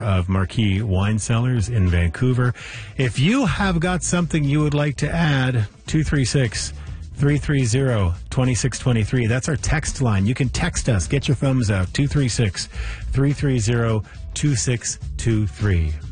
of Marquee Wine Cellars in Vancouver. If you have got something you would like to add, 236-330-2623. That's our text line. You can text us. Get your thumbs out. 236-330-2623.